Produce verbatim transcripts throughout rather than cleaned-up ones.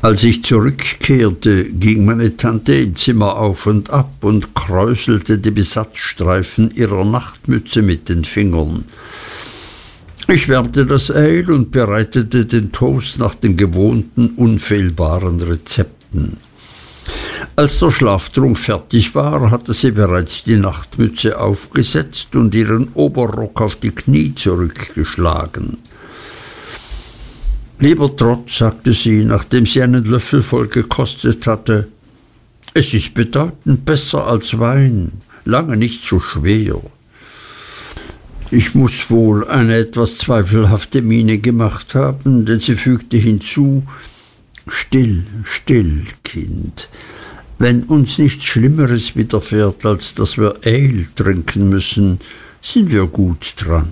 Als ich zurückkehrte, ging meine Tante im Zimmer auf und ab und kräuselte die Besatzstreifen ihrer Nachtmütze mit den Fingern. Ich wärmte das Ale und bereitete den Toast nach den gewohnten, unfehlbaren Rezepten. Als der Schlaftrunk fertig war, hatte sie bereits die Nachtmütze aufgesetzt und ihren Oberrock auf die Knie zurückgeschlagen. »Lieber Trot«, sagte sie, nachdem sie einen Löffel voll gekostet hatte, »es ist bedeutend besser als Wein, lange nicht so schwer.« Ich muß wohl eine etwas zweifelhafte Miene gemacht haben, denn sie fügte hinzu, »Still, still, Kind. Wenn uns nichts Schlimmeres widerfährt, als dass wir Ale trinken müssen, sind wir gut dran.«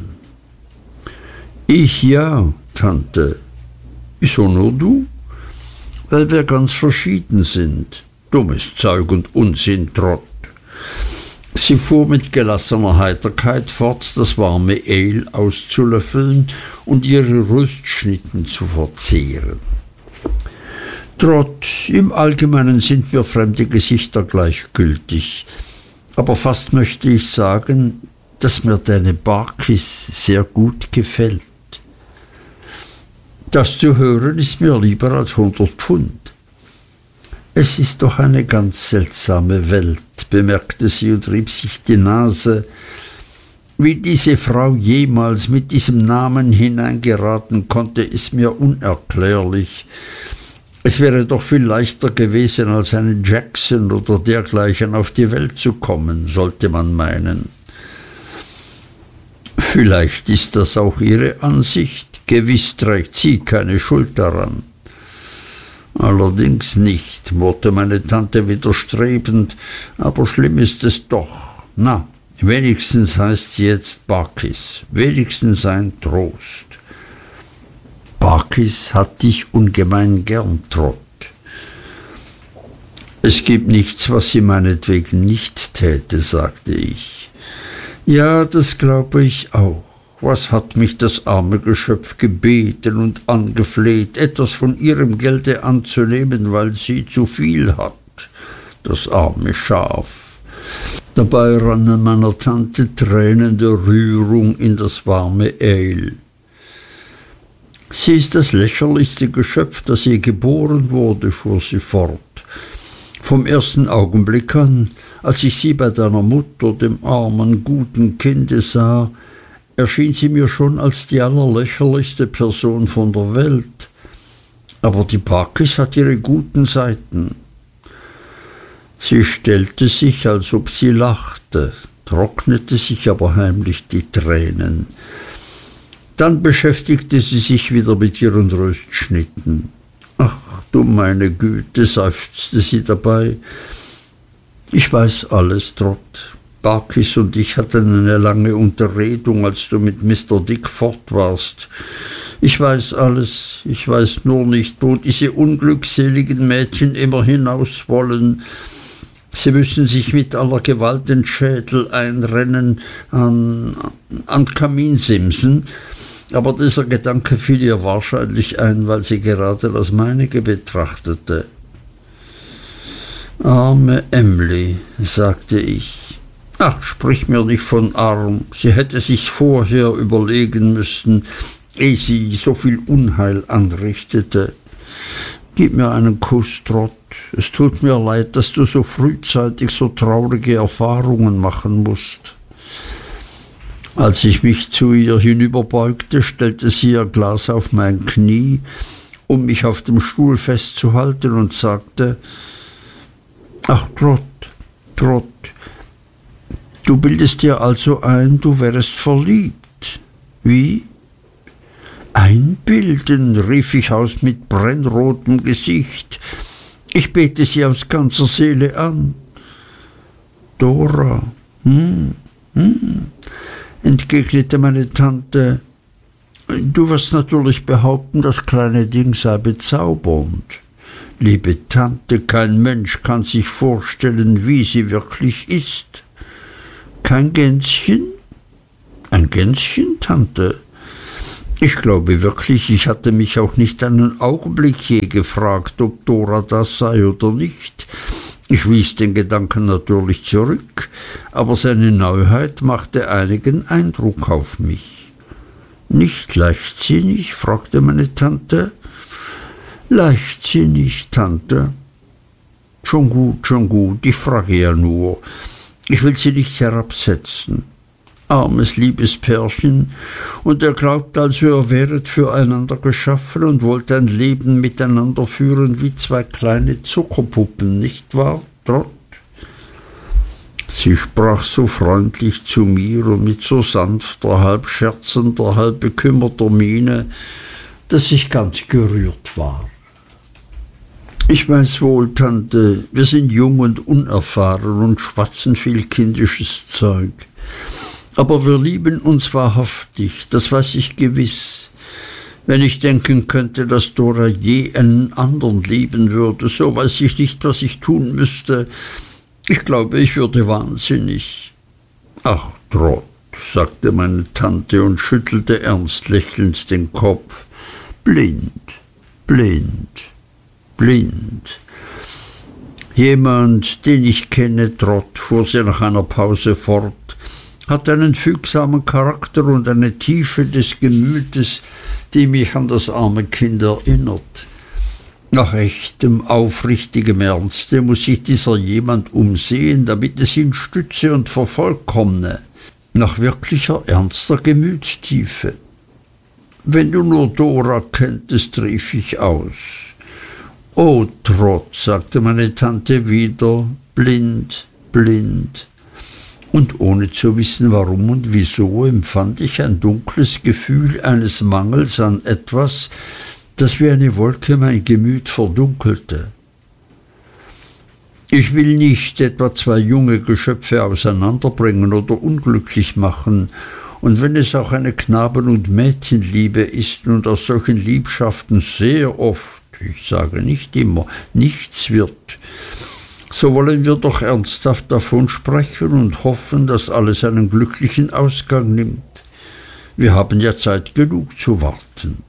»Ich ja, Tante.« »Wieso nur du?« »Weil wir ganz verschieden sind.« »Dummes Zeug und Unsinn, Trott.« Sie fuhr mit gelassener Heiterkeit fort, das warme Ale auszulöffeln und ihre Röstschnitten zu verzehren. »Trott, im Allgemeinen sind mir fremde Gesichter gleichgültig, aber fast möchte ich sagen, dass mir deine Barkis sehr gut gefällt.« »Das zu hören ist mir lieber als hundert Pfund.« »Es ist doch eine ganz seltsame Welt«, bemerkte sie und rieb sich die Nase. »Wie diese Frau jemals mit diesem Namen hineingeraten konnte, ist mir unerklärlich. Es wäre doch viel leichter gewesen, als einen Jackson oder dergleichen auf die Welt zu kommen, sollte man meinen.« »Vielleicht ist das auch Ihre Ansicht. Gewiß trägt sie keine Schuld daran.« »Allerdings nicht«, murrte meine Tante widerstrebend, »aber schlimm ist es doch. Na, wenigstens heißt sie jetzt Barkis, wenigstens ein Trost.« »Barkis hat dich ungemein gern, Trott.« »Es gibt nichts, was sie meinetwegen nicht täte«, sagte ich. »Ja, das glaube ich auch. Was hat mich das arme Geschöpf gebeten und angefleht, etwas von ihrem Gelde anzunehmen, weil sie zu viel hat, das arme Schaf.« Dabei rannen meiner Tante Tränen der Rührung in das warme Ale. »Sie ist das lächerlichste Geschöpf, das je geboren wurde«, fuhr sie fort. »Vom ersten Augenblick an, als ich sie bei deiner Mutter, dem armen, guten Kinde, sah, erschien sie mir schon als die allerlächerlichste Person von der Welt. Aber die Barkis hat ihre guten Seiten.« Sie stellte sich, als ob sie lachte, trocknete sich aber heimlich die Tränen. Dann beschäftigte sie sich wieder mit ihren Röstschnitten. »Ach du meine Güte«, seufzte sie dabei, »ich weiß alles, Trott. Barkis und ich hatten eine lange Unterredung, als du mit Mister Dick fort warst. Ich weiß alles, ich weiß nur nicht, wo diese unglückseligen Mädchen immer hinaus wollen. Sie müssen sich mit aller Gewalt den Schädel einrennen an, an Kaminsimsen, aber dieser Gedanke fiel ihr wahrscheinlich ein, weil sie gerade das meinige betrachtete.« »Arme Emly«, sagte ich. »Ach, sprich mir nicht von arm. Sie hätte sich's vorher überlegen müssen, ehe sie so viel Unheil anrichtete. Gib mir einen Kuss, Trott. Es tut mir leid, dass du so frühzeitig so traurige Erfahrungen machen musst.« Als ich mich zu ihr hinüberbeugte, stellte sie ihr Glas auf mein Knie, um mich auf dem Stuhl festzuhalten, und sagte, »Ach, Trott, Trott, du bildest dir also ein, du wärest verliebt. Wie?« »Einbilden«, rief ich aus mit brennrotem Gesicht. »Ich bete sie aus ganzer Seele an.« »Dora, hm, hm«, entgegnete meine Tante, »du wirst natürlich behaupten, das kleine Ding sei bezaubernd. Liebe Tante, kein Mensch kann sich vorstellen, wie sie wirklich ist. Kein Gänschen?« »Ein Gänschen, Tante?« Ich glaube wirklich, ich hatte mich auch nicht einen Augenblick je gefragt, ob Dora das sei oder nicht. Ich wies den Gedanken natürlich zurück, aber seine Neuheit machte einigen Eindruck auf mich. »Nicht leichtsinnig?« fragte meine Tante. »Leichtsinnig, Tante.« »Schon gut, schon gut, ich frage ja nur. Ich will Sie nicht herabsetzen. Armes, liebes Pärchen, und er glaubt also, ihr wäret füreinander geschaffen und wollt ein Leben miteinander führen wie zwei kleine Zuckerpuppen, nicht wahr, Trot?« Sie sprach so freundlich zu mir und mit so sanfter, halb scherzender, halb bekümmerter Miene, dass ich ganz gerührt war. »Ich weiß wohl, Tante, wir sind jung und unerfahren und schwatzen viel kindisches Zeug. Aber wir lieben uns wahrhaftig, das weiß ich gewiss. Wenn ich denken könnte, dass Dora je einen anderen lieben würde, so weiß ich nicht, was ich tun müsste. Ich glaube, ich würde wahnsinnig.« »Ach, Trot«, sagte meine Tante und schüttelte ernst lächelnd den Kopf. »Blind, blind, blind. Jemand, den ich kenne, Trot«, fuhr sie nach einer Pause fort, hat einen fügsamen Charakter und eine Tiefe des Gemütes, die mich an das arme Kind erinnert. Nach echtem, aufrichtigem Ernste muss sich dieser jemand umsehen, damit es ihn stütze und vervollkommne. Nach wirklicher, ernster Gemütstiefe. Wenn du nur Dora kenntest, rief ich aus. »Oh, Trot«, sagte meine Tante wieder, »blind, blind.« Und ohne zu wissen, warum und wieso, empfand ich ein dunkles Gefühl eines Mangels an etwas, das wie eine Wolke mein Gemüt verdunkelte. Ich will nicht etwa zwei junge Geschöpfe auseinanderbringen oder unglücklich machen, und wenn es auch eine Knaben- und Mädchenliebe ist und aus solchen Liebschaften sehr oft, ich sage nicht immer, nichts wird, so wollen wir doch ernsthaft davon sprechen und hoffen, dass alles einen glücklichen Ausgang nimmt. Wir haben ja Zeit genug zu warten.«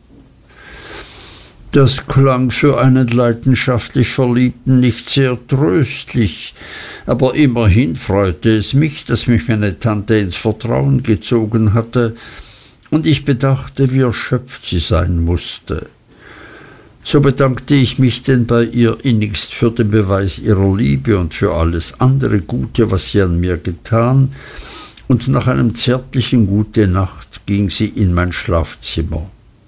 Das klang für einen leidenschaftlich Verliebten nicht sehr tröstlich, aber immerhin freute es mich, dass mich meine Tante ins Vertrauen gezogen hatte, und ich bedachte, wie erschöpft sie sein musste. So bedankte ich mich denn bei ihr innigst für den Beweis ihrer Liebe und für alles andere Gute, was sie an mir getan, und nach einem zärtlichen Gute Nacht ging sie in mein Schlafzimmer.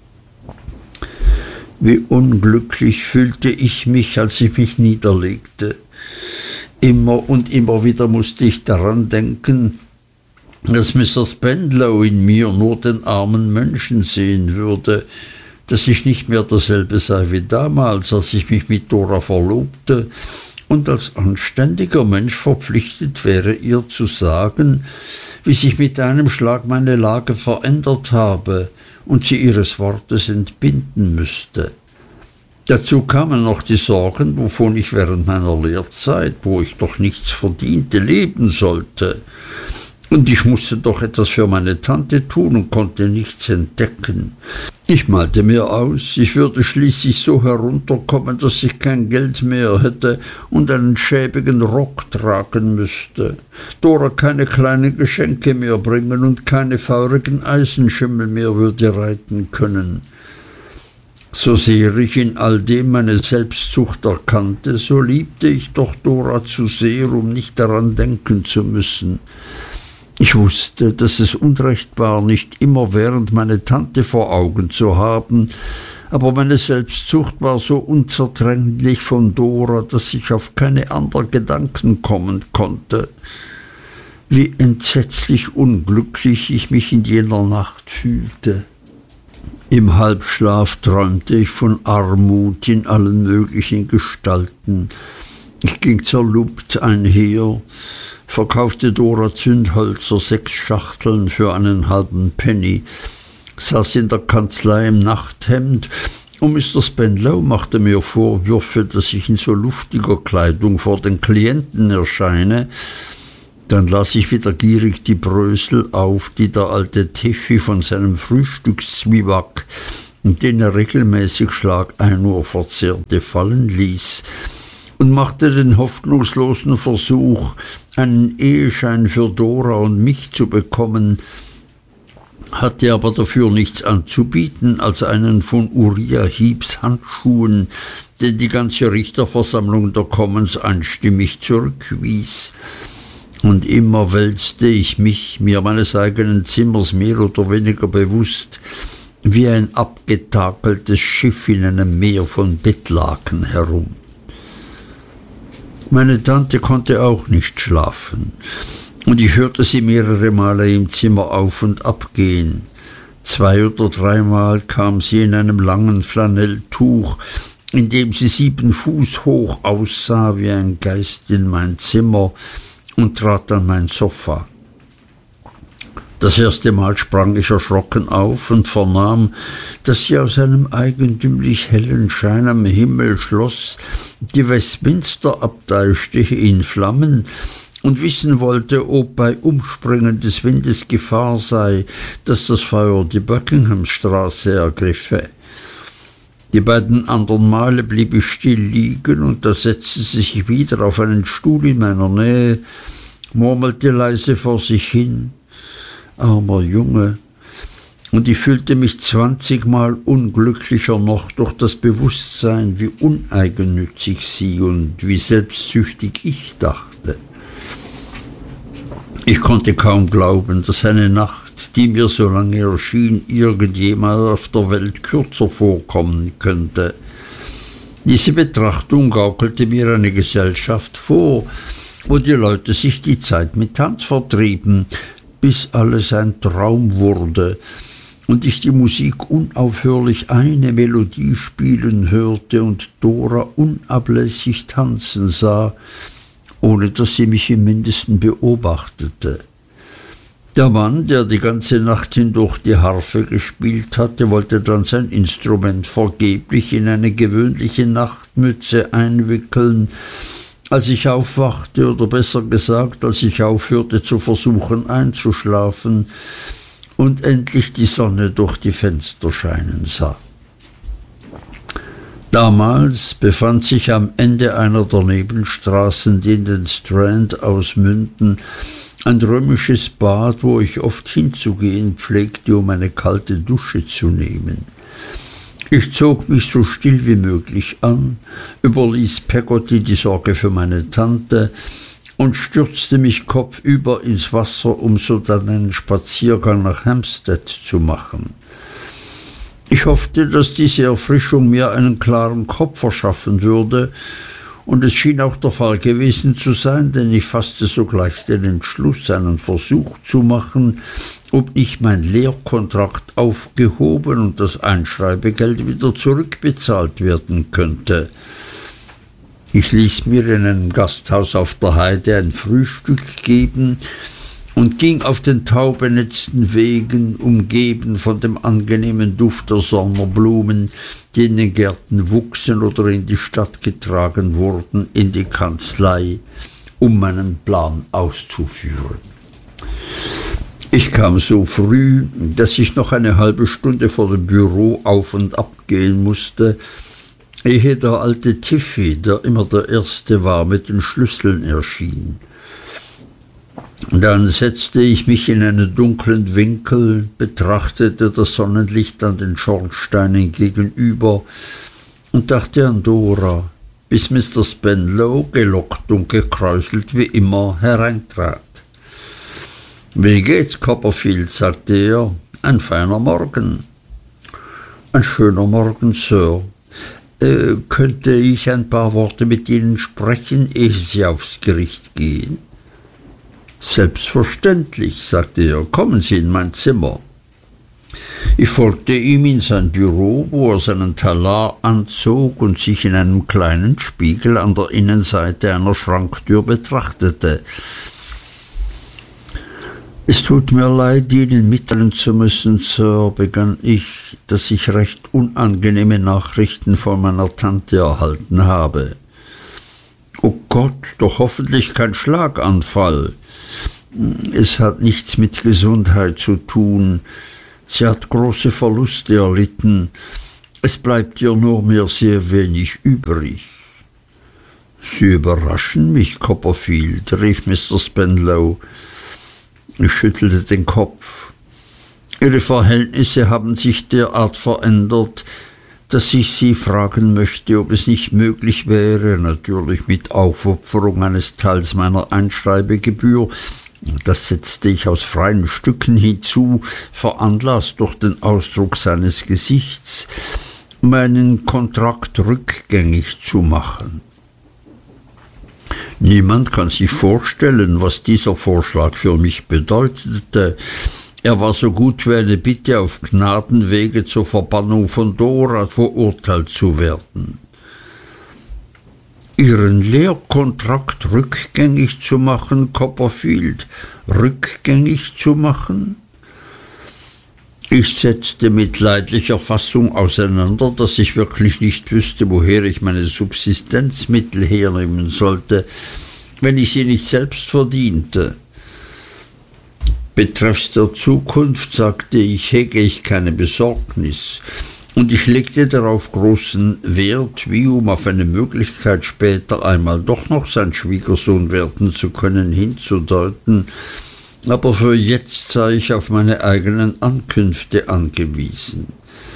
Wie unglücklich fühlte ich mich, als ich mich niederlegte. Immer und immer wieder musste ich daran denken, dass Misser Spenlow in mir nur den armen Menschen sehen würde, dass ich nicht mehr derselbe sei wie damals, als ich mich mit Dora verlobte, und als anständiger Mensch verpflichtet wäre, ihr zu sagen, wie sich mit einem Schlag meine Lage verändert habe und sie ihres Wortes entbinden müsste. Dazu kamen noch die Sorgen, wovon ich während meiner Lehrzeit, wo ich doch nichts verdiente, leben sollte. Und ich musste doch etwas für meine Tante tun und konnte nichts entdecken. Ich malte mir aus, ich würde schließlich so herunterkommen, dass ich kein Geld mehr hätte und einen schäbigen Rock tragen müsste, Dora keine kleinen Geschenke mehr bringen und keine feurigen Eisenschimmel mehr würde reiten können. So sehr ich in all dem meine Selbstsucht erkannte, so liebte ich doch Dora zu sehr, um nicht daran denken zu müssen. Ich wusste, dass es Unrecht war, nicht immerwährend meine Tante vor Augen zu haben, aber meine Selbstsucht war so unzertrennlich von Dora, dass ich auf keine anderen Gedanken kommen konnte. Wie entsetzlich unglücklich ich mich in jener Nacht fühlte. Im Halbschlaf träumte ich von Armut in allen möglichen Gestalten. Ich ging zerlupt einher, verkaufte Dora Zündhölzer, sechs Schachteln für einen halben Penny, saß in der Kanzlei im Nachthemd, und Mister Spenlow machte mir Vorwürfe, dass ich in so luftiger Kleidung vor den Klienten erscheine, Dann las ich wieder gierig die Brösel auf, die der alte Tiffy von seinem Frühstückszwieback, den er regelmäßig Schlag ein Uhr verzehrte, fallen ließ, und machte den hoffnungslosen Versuch, einen Eheschein für Dora und mich zu bekommen, hatte aber dafür nichts anzubieten als einen von Uriah Heeps Handschuhen, den die ganze Richterversammlung der Commons einstimmig zurückwies. Und immer wälzte ich mich, mir meines eigenen Zimmers mehr oder weniger bewusst, wie ein abgetakeltes Schiff in einem Meer von Bettlaken herum. Meine Tante konnte auch nicht schlafen, und ich hörte sie mehrere Male im Zimmer auf und ab gehen. Zwei oder dreimal kam sie in einem langen Flanelltuch, in dem sie sieben Fuß hoch aussah wie ein Geist, in mein Zimmer und trat an mein Sofa. Das erste Mal sprang ich erschrocken auf und vernahm, dass sie aus einem eigentümlich hellen Schein am Himmel schloss, die Westminster-Abtei stehe in Flammen, und wissen wollte, ob bei Umspringen des Windes Gefahr sei, dass das Feuer die Buckinghamstraße ergriffe. Die beiden anderen Male blieb ich still liegen, und da setzte sie sich wieder auf einen Stuhl in meiner Nähe, murmelte leise vor sich hin, armer Junge, und ich fühlte mich zwanzigmal unglücklicher noch durch das Bewusstsein, wie uneigennützig sie und wie selbstsüchtig ich dachte. Ich konnte kaum glauben, dass eine Nacht, die mir so lange erschien, irgendjemand auf der Welt kürzer vorkommen könnte. Diese Betrachtung gaukelte mir eine Gesellschaft vor, wo die Leute sich die Zeit mit Tanz vertrieben, bis alles ein Traum wurde und ich die Musik unaufhörlich eine Melodie spielen hörte und Dora unablässig tanzen sah, ohne dass sie mich im Mindesten beobachtete. Der Mann, der die ganze Nacht hindurch die Harfe gespielt hatte, wollte dann sein Instrument vergeblich in eine gewöhnliche Nachtmütze einwickeln, als ich aufwachte, oder besser gesagt, als ich aufhörte zu versuchen einzuschlafen und endlich die Sonne durch die Fenster scheinen sah. Damals befand sich am Ende einer der Nebenstraßen, die in den Strand ausmünden, ein römisches Bad, wo ich oft hinzugehen pflegte, um eine kalte Dusche zu nehmen. Ich zog mich so still wie möglich an, überließ Peggotty die Sorge für meine Tante und stürzte mich kopfüber ins Wasser, um sodann einen Spaziergang nach Hampstead zu machen. Ich hoffte, dass diese Erfrischung mir einen klaren Kopf verschaffen würde, und es schien auch der Fall gewesen zu sein, denn ich fasste sogleich den Entschluss, einen Versuch zu machen, ob nicht mein Lehrkontrakt aufgehoben und das Einschreibegeld wieder zurückbezahlt werden könnte. Ich ließ mir in einem Gasthaus auf der Heide ein Frühstück geben und ging auf den taubenetzten Wegen, umgeben von dem angenehmen Duft der Sommerblumen, die in den Gärten wuchsen oder in die Stadt getragen wurden, in die Kanzlei, um meinen Plan auszuführen. Ich kam so früh, dass ich noch eine halbe Stunde vor dem Büro auf und ab gehen musste, ehe der alte Tiffy, der immer der Erste war, mit den Schlüsseln erschien. Dann setzte ich mich in einen dunklen Winkel, betrachtete das Sonnenlicht an den Schornsteinen gegenüber und dachte an Dora, bis Mister Spenlow, gelockt und gekräuselt wie immer, hereintrat. »Wie geht's, Copperfield?« sagte er. »Ein feiner Morgen.« »Ein schöner Morgen, Sir. Äh, könnte ich ein paar Worte mit Ihnen sprechen, ehe Sie aufs Gericht gehen?« »Selbstverständlich«, sagte er, »kommen Sie in mein Zimmer.« Ich folgte ihm in sein Büro, wo er seinen Talar anzog und sich in einem kleinen Spiegel an der Innenseite einer Schranktür betrachtete. »Es tut mir leid, Ihnen mitteilen zu müssen, Sir«, begann ich, »dass ich recht unangenehme Nachrichten von meiner Tante erhalten habe.« »Oh Gott, doch hoffentlich kein Schlaganfall.« Es hat nichts mit Gesundheit zu tun. Sie hat große Verluste erlitten. Es bleibt ihr nur mehr sehr wenig übrig. Sie überraschen mich, Copperfield, rief Mister Spenlow. Ich schüttelte den Kopf. Ihre Verhältnisse haben sich derart verändert, dass ich Sie fragen möchte, ob es nicht möglich wäre, natürlich mit Aufopferung eines Teils meiner Einschreibegebühr, das setzte ich aus freien Stücken hinzu, veranlasst durch den Ausdruck seines Gesichts, meinen Kontrakt rückgängig zu machen. Niemand kann sich vorstellen, was dieser Vorschlag für mich bedeutete. Er war so gut wie eine Bitte auf Gnadenwege zur Verbannung von Dora verurteilt zu werden. Ihren Lehrkontrakt rückgängig zu machen, Copperfield, rückgängig zu machen? Ich setzte mit leidlicher Fassung auseinander, dass ich wirklich nicht wüsste, woher ich meine Subsistenzmittel hernehmen sollte, wenn ich sie nicht selbst verdiente. Betreffs der Zukunft, sagte ich, hege ich keine Besorgnis, und ich legte darauf großen Wert, wie um auf eine Möglichkeit später einmal doch noch sein Schwiegersohn werden zu können hinzudeuten, aber für jetzt sei ich auf meine eigenen Ankünfte angewiesen.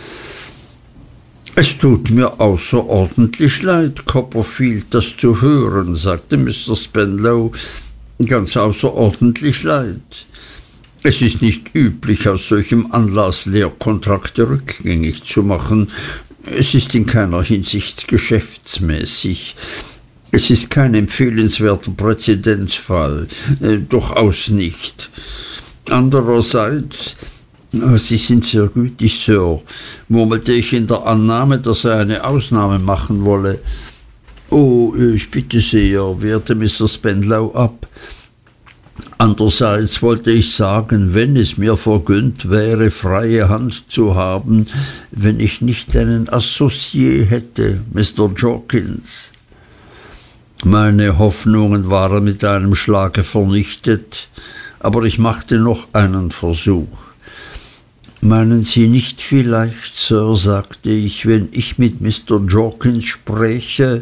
Es tut mir außerordentlich leid, Copperfield, das zu hören, sagte Mister Spenlow, ganz außerordentlich leid. Es ist nicht üblich, aus solchem Anlass Lehrkontrakte rückgängig zu machen. Es ist in keiner Hinsicht geschäftsmäßig. Es ist kein empfehlenswerter Präzedenzfall, äh, durchaus nicht. Andererseits, Sie sind sehr gütig, Sir, murmelte ich in der Annahme, dass er eine Ausnahme machen wolle. Oh, ich bitte sehr, wehrte Mister Spenlow ab. Andererseits wollte ich sagen, wenn es mir vergönnt wäre, freie Hand zu haben, wenn ich nicht einen Associé hätte, Mister Jorkins. Meine Hoffnungen waren mit einem Schlage vernichtet, aber ich machte noch einen Versuch. Meinen Sie nicht vielleicht, Sir, sagte ich, wenn ich mit Mister Jorkins spräche?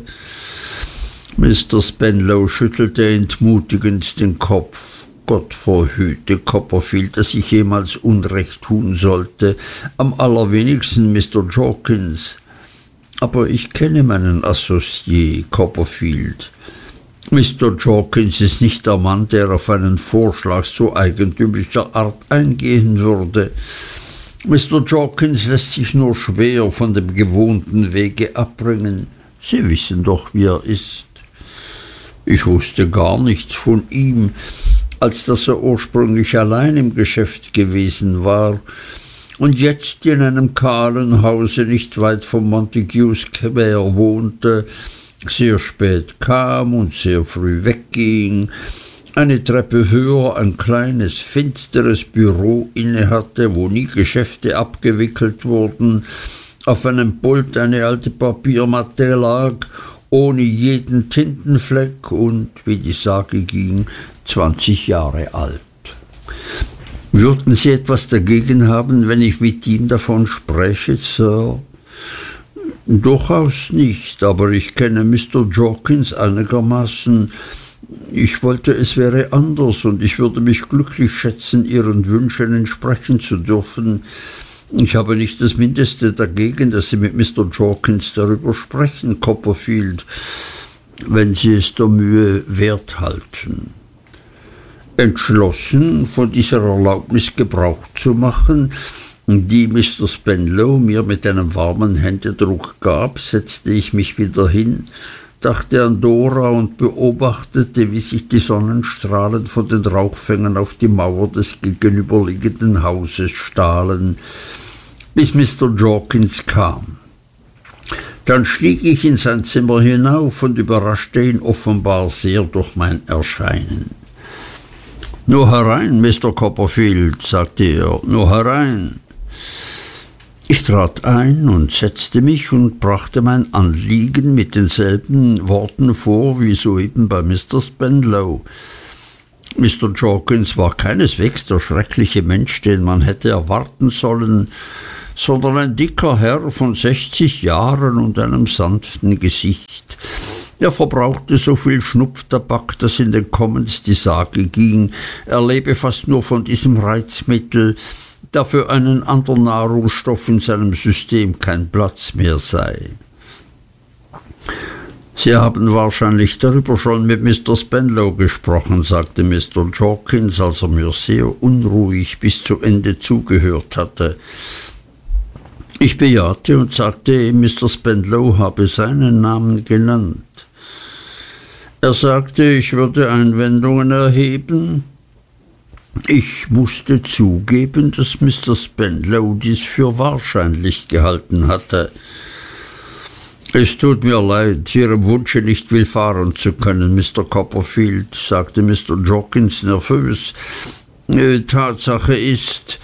Mister Spenlow schüttelte entmutigend den Kopf. Gott verhüte, Copperfield, dass ich jemals Unrecht tun sollte, am allerwenigsten Mister Jorkins. Aber ich kenne meinen Associé, Copperfield. Mister Jorkins ist nicht der Mann, der auf einen Vorschlag so eigentümlicher Art eingehen würde. Mister Jorkins lässt sich nur schwer von dem gewohnten Wege abbringen. Sie wissen doch, wie er ist. Ich wusste gar nichts von ihm, als dass er ursprünglich allein im Geschäft gewesen war und jetzt in einem kahlen Hause nicht weit vom Montague Square wohnte, sehr spät kam und sehr früh wegging, eine Treppe höher ein kleines, finsteres Büro innehatte, wo nie Geschäfte abgewickelt wurden, auf einem Pult eine alte Papiermatte lag, ohne jeden Tintenfleck und, wie die Sage ging, zwanzig Jahre alt. Würden Sie etwas dagegen haben, wenn ich mit ihm davon spräche, Sir? Durchaus nicht, aber ich kenne Mister Jorkins einigermaßen. Ich wollte, es wäre anders, und ich würde mich glücklich schätzen, Ihren Wünschen entsprechen zu dürfen. Ich habe nicht das Mindeste dagegen, dass Sie mit Mister Jorkins darüber sprechen, Copperfield, wenn Sie es der Mühe wert halten. Entschlossen, von dieser Erlaubnis Gebrauch zu machen, die Mister Spenlow mir mit einem warmen Händedruck gab, setzte ich mich wieder hin, dachte an Dora und beobachtete, wie sich die Sonnenstrahlen von den Rauchfängen auf die Mauer des gegenüberliegenden Hauses stahlen, bis Mister Jorkins kam. Dann stieg ich in sein Zimmer hinauf und überraschte ihn offenbar sehr durch mein Erscheinen. »Nur herein, Mister Copperfield«, sagte er, »nur herein.« Ich trat ein und setzte mich und brachte mein Anliegen mit denselben Worten vor wie soeben bei Mister Spenlow. Mister Jorkins war keineswegs der schreckliche Mensch, den man hätte erwarten sollen, sondern ein dicker Herr von sechzig Jahren und einem sanften Gesicht. Er verbrauchte so viel Schnupftabak, dass in den Commons die Sage ging, er lebe fast nur von diesem Reizmittel, da für einen anderen Nahrungsstoff in seinem System kein Platz mehr sei. »Sie haben wahrscheinlich darüber schon mit Mister Spenlow gesprochen«, sagte Mister Jorkins, als er mir sehr unruhig bis zu Ende zugehört hatte. Ich bejahte und sagte, Mister Spenlow habe seinen Namen genannt. Er sagte, ich würde Einwendungen erheben. Ich musste zugeben, dass Mister Spenlow dies für wahrscheinlich gehalten hatte. »Es tut mir leid, Ihrem Wunsche nicht willfahren zu können, Mister Copperfield«, sagte Mister Jorkins nervös. »Tatsache ist,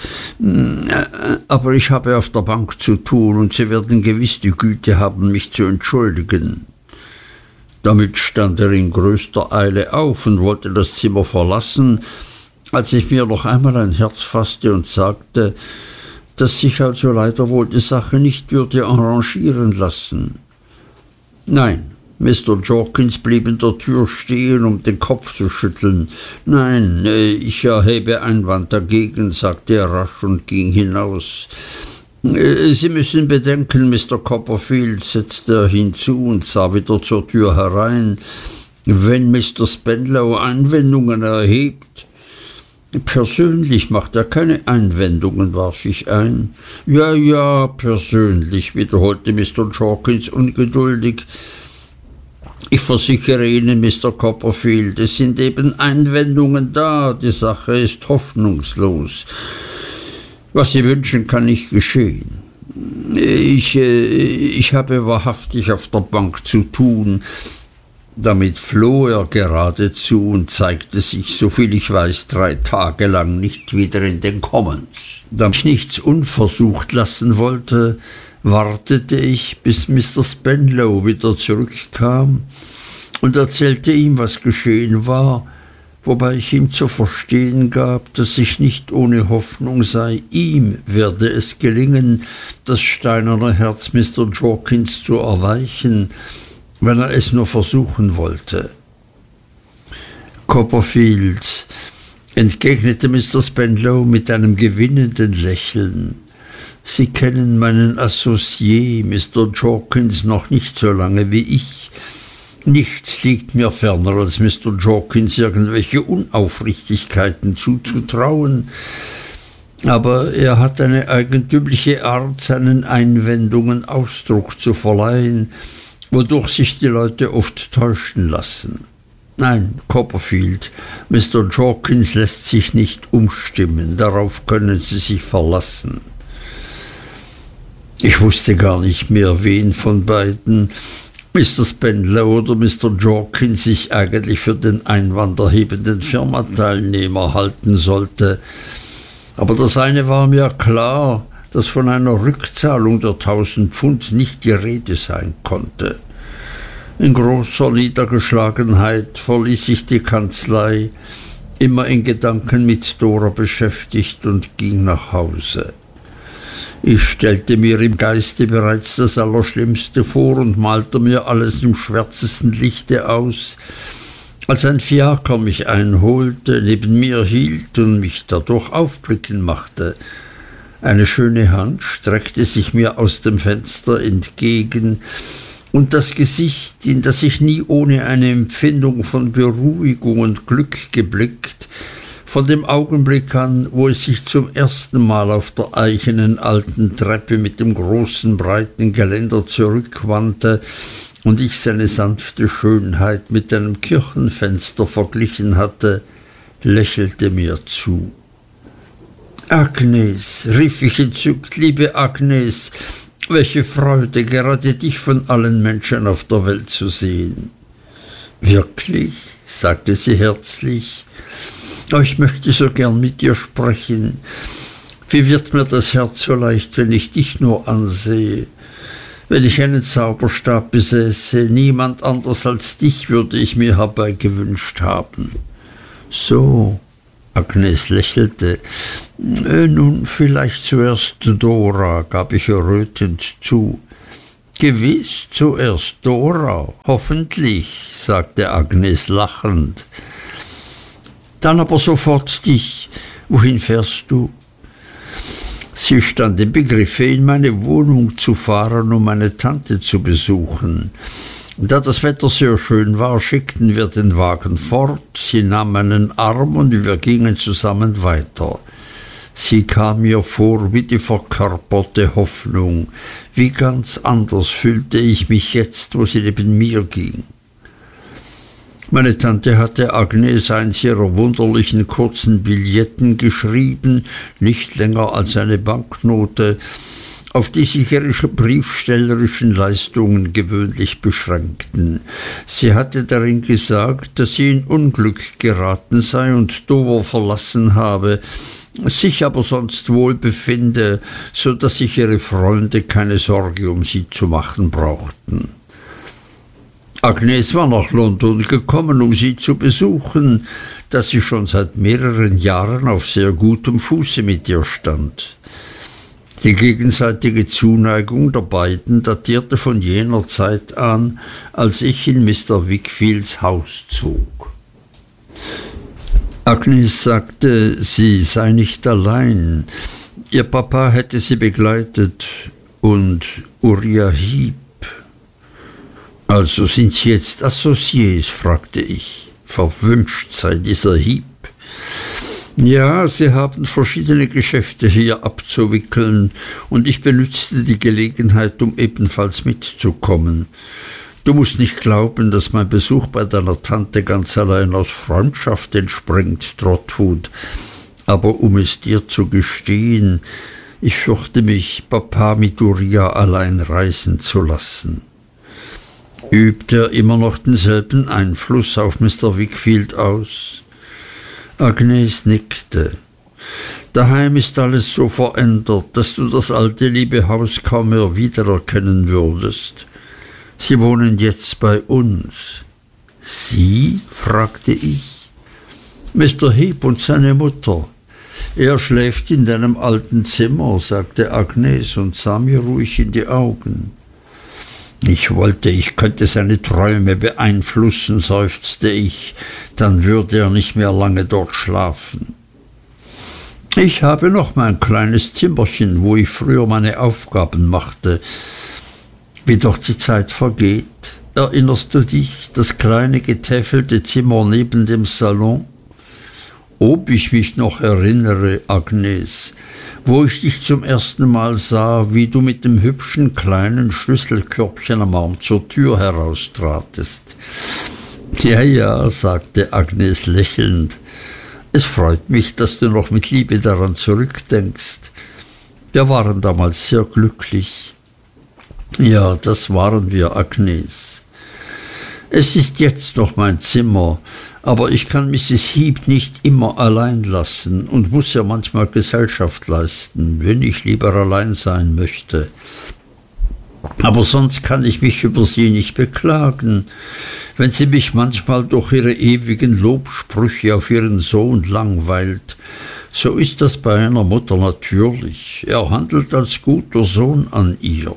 aber ich habe auf der Bank zu tun, und Sie werden gewiss die Güte haben, mich zu entschuldigen.« Damit stand er in größter Eile auf und wollte das Zimmer verlassen, als ich mir noch einmal ein Herz fasste und sagte, dass sich also leider wohl die Sache nicht würde arrangieren lassen. Nein, Mister Jorkins blieb in der Tür stehen, um den Kopf zu schütteln. »Nein, ich erhebe Einwand dagegen«, sagte er rasch und ging hinaus. »Sie müssen bedenken, Mister Copperfield«, setzte er hinzu und sah wieder zur Tür herein, »wenn Mister Spenlow Einwendungen erhebt.« »Persönlich macht er keine Einwendungen«, warf ich ein. »Ja, ja, persönlich«, wiederholte Mister Jorkins ungeduldig. »Ich versichere Ihnen, Mister Copperfield, es sind eben Einwendungen da, die Sache ist hoffnungslos. Was Sie wünschen, kann nicht geschehen. Ich, äh, ich habe wahrhaftig auf der Bank zu tun.« Damit floh er geradezu und zeigte sich, soviel ich weiß, drei Tage lang nicht wieder in den Commons. Da ich nichts unversucht lassen wollte, wartete ich, bis Mister Spenlow wieder zurückkam und erzählte ihm, was geschehen war, wobei ich ihm zu verstehen gab, dass ich nicht ohne Hoffnung sei, ihm werde es gelingen, das steinerne Herz Mister Jorkins zu erweichen, wenn er es nur versuchen wollte. »Copperfield«, entgegnete Mister Spenlow mit einem gewinnenden Lächeln, »Sie kennen meinen Associé, Mister Jorkins, noch nicht so lange wie ich. Nichts liegt mir ferner, als Mister Jorkins irgendwelche Unaufrichtigkeiten zuzutrauen, aber er hat eine eigentümliche Art, seinen Einwendungen Ausdruck zu verleihen, wodurch sich die Leute oft täuschen lassen. Nein, Copperfield, Mister Jorkins lässt sich nicht umstimmen, darauf können Sie sich verlassen.« Ich wusste gar nicht mehr, wen von beiden, Mister Spenlow oder Mister Jorkins, ich eigentlich für den einwanderhebenden Firmateilnehmer halten sollte. Aber das eine war mir klar, dass von einer Rückzahlung der tausend Pfund nicht die Rede sein konnte. In großer Niedergeschlagenheit verließ ich die Kanzlei, immer in Gedanken mit Dora beschäftigt, und ging nach Hause. Ich stellte mir im Geiste bereits das Allerschlimmste vor und malte mir alles im schwärzesten Lichte aus, als ein Fiaker mich einholte, neben mir hielt und mich dadurch aufblicken machte. Eine schöne Hand streckte sich mir aus dem Fenster entgegen, und das Gesicht, in das ich nie ohne eine Empfindung von Beruhigung und Glück geblickt, von dem Augenblick an, wo es sich zum ersten Mal auf der eichenen alten Treppe mit dem großen, breiten Geländer zurückwandte und ich seine sanfte Schönheit mit einem Kirchenfenster verglichen hatte, lächelte mir zu. »Agnes«, rief ich entzückt, »liebe Agnes, welche Freude, gerade dich von allen Menschen auf der Welt zu sehen.« »Wirklich?«, sagte sie herzlich. »Oh, ich möchte so gern mit dir sprechen. Wie wird mir das Herz so leicht, wenn ich dich nur ansehe. Wenn ich einen Zauberstab besäße, niemand anders als dich würde ich mir herbeigewünscht haben.« So, Agnes lächelte. Nun, vielleicht zuerst Dora, gab ich errötend zu. Gewiß, zuerst Dora, hoffentlich, sagte Agnes lachend. Dann aber sofort dich. Wohin fährst du? Sie stand im Begriffe, in meine Wohnung zu fahren, um meine Tante zu besuchen. Da das Wetter sehr schön war, schickten wir den Wagen fort, sie nahm meinen Arm und wir gingen zusammen weiter. Sie kam mir vor wie die verkörperte Hoffnung. Wie ganz anders fühlte ich mich jetzt, wo sie neben mir ging. Meine Tante hatte Agnes eins ihrer wunderlichen kurzen Billetten geschrieben, nicht länger als eine Banknote, auf die sich ihre briefstellerischen Leistungen gewöhnlich beschränkten. Sie hatte darin gesagt, dass sie in Unglück geraten sei und Dover verlassen habe, sich aber sonst wohl befinde, so dass sich ihre Freunde keine Sorge um sie zu machen brauchten. Agnes war nach London gekommen, um sie zu besuchen, da sie schon seit mehreren Jahren auf sehr gutem Fuße mit ihr stand. Die gegenseitige Zuneigung der beiden datierte von jener Zeit an, als ich in Mister Wickfields Haus zog. Agnes sagte, sie sei nicht allein. Ihr Papa hätte sie begleitet und Uriah Heep. Also sind Sie jetzt Associés, fragte ich. Verwünscht sei dieser Heep. Ja, sie haben verschiedene Geschäfte hier abzuwickeln, und ich benützte die Gelegenheit, um ebenfalls mitzukommen. Du musst nicht glauben, dass mein Besuch bei deiner Tante ganz allein aus Freundschaft entspringt, Trotwood. Aber um es dir zu gestehen, ich fürchte mich, Papa mit Uriah allein reisen zu lassen. Übt er immer noch denselben Einfluss auf Mister Wickfield aus? Agnes nickte. Daheim ist alles so verändert, dass du das alte liebe Haus kaum mehr wiedererkennen würdest. Sie wohnen jetzt bei uns. Sie? Fragte ich. Mister Heep und seine Mutter. Er schläft in deinem alten Zimmer, sagte Agnes und sah mir ruhig in die Augen. Ich wollte, ich könnte seine Träume beeinflussen, seufzte ich, dann würde er nicht mehr lange dort schlafen. Ich habe noch mein kleines Zimmerchen, wo ich früher meine Aufgaben machte. Wie doch die Zeit vergeht. Erinnerst du dich, das kleine getäfelte Zimmer neben dem Salon? Ob ich mich noch erinnere, Agnes, wo ich dich zum ersten Mal sah, wie du mit dem hübschen kleinen Schlüsselkörbchen am Arm zur Tür heraustratest. Ja, ja, sagte Agnes lächelnd. Es freut mich, dass du noch mit Liebe daran zurückdenkst. Wir waren damals sehr glücklich. Ja, das waren wir, Agnes. Es ist jetzt noch mein Zimmer, aber ich kann Misses Heep nicht immer allein lassen und muss ihr manchmal Gesellschaft leisten, wenn ich lieber allein sein möchte. Aber sonst kann ich mich über sie nicht beklagen, wenn sie mich manchmal durch ihre ewigen Lobsprüche auf ihren Sohn langweilt. So ist das bei einer Mutter natürlich. Er handelt als guter Sohn an ihr.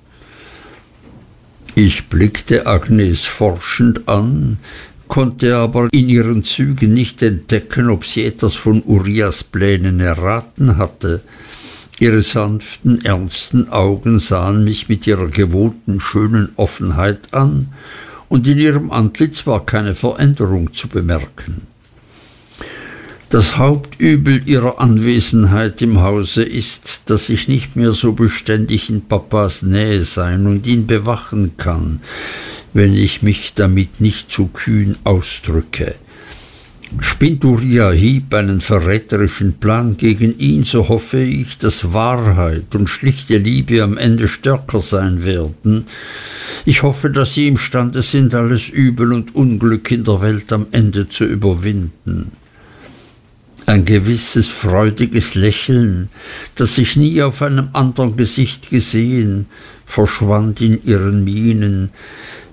Ich blickte Agnes forschend an, konnte aber in ihren Zügen nicht entdecken, ob sie etwas von Uriahs Plänen erraten hatte. Ihre sanften, ernsten Augen sahen mich mit ihrer gewohnten schönen Offenheit an, und in ihrem Antlitz war keine Veränderung zu bemerken. Das Hauptübel ihrer Anwesenheit im Hause ist, dass ich nicht mehr so beständig in Papas Nähe sein und ihn bewachen kann, wenn ich mich damit nicht zu kühn ausdrücke. Spinnt Uriah Heep einen verräterischen Plan gegen ihn, so hoffe ich, dass Wahrheit und schlichte Liebe am Ende stärker sein werden. Ich hoffe, dass sie imstande sind, alles Übel und Unglück in der Welt am Ende zu überwinden. Ein gewisses freudiges Lächeln, das ich nie auf einem anderen Gesicht gesehen, verschwand in ihren Mienen,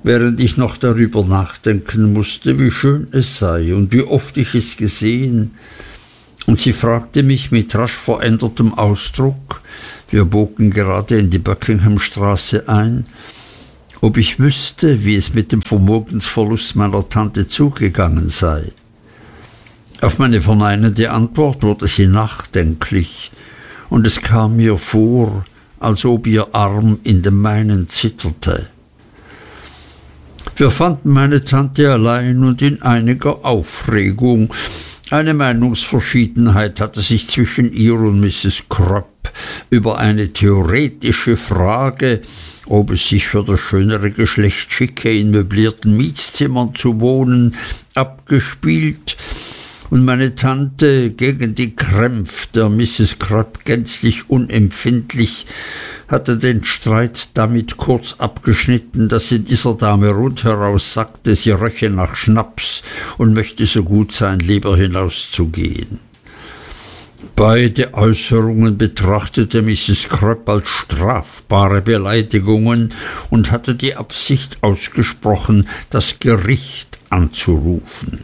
während ich noch darüber nachdenken musste, wie schön es sei und wie oft ich es gesehen, und sie fragte mich mit rasch verändertem Ausdruck, wir bogen gerade in die Buckinghamstraße ein, ob ich wüsste, wie es mit dem Vermögensverlust meiner Tante zugegangen sei. Auf meine verneinende Antwort wurde sie nachdenklich, und es kam mir vor, als ob ihr Arm in dem meinen zitterte. Wir fanden meine Tante allein und in einiger Aufregung. Eine Meinungsverschiedenheit hatte sich zwischen ihr und Misses Crupp über eine theoretische Frage, ob es sich für das schönere Geschlecht schicke, in möblierten Mietszimmern zu wohnen, abgespielt, und meine Tante, gegen die Krämpf der Misses Crupp gänzlich unempfindlich, hatte den Streit damit kurz abgeschnitten, dass sie dieser Dame rundheraus sagte, sie röche nach Schnaps und möchte so gut sein, lieber hinauszugehen. Beide Äußerungen betrachtete Misses Crupp als strafbare Beleidigungen und hatte die Absicht ausgesprochen, das Gericht anzurufen.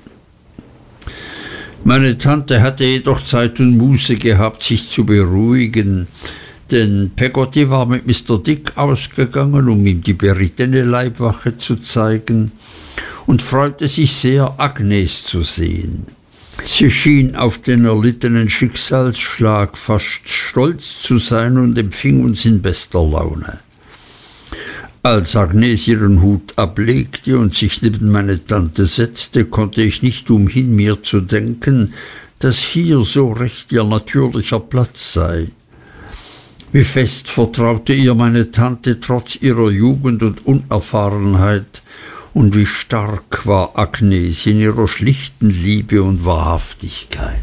Meine Tante hatte jedoch Zeit und Muße gehabt, sich zu beruhigen, denn Peggotty war mit Mister Dick ausgegangen, um ihm die berittene Leibwache zu zeigen, und freute sich sehr, Agnes zu sehen. Sie schien auf den erlittenen Schicksalsschlag fast stolz zu sein und empfing uns in bester Laune. Als Agnes ihren Hut ablegte und sich neben meine Tante setzte, konnte ich nicht umhin, mir zu denken, dass hier so recht ihr natürlicher Platz sei. Wie fest vertraute ihr meine Tante trotz ihrer Jugend und Unerfahrenheit, und wie stark war Agnes in ihrer schlichten Liebe und Wahrhaftigkeit.